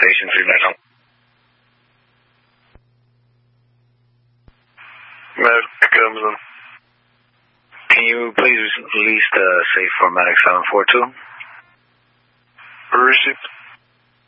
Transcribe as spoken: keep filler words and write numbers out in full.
station three nine zero. Medic comes in. Can you please release the safe for Medic seven four two? Received.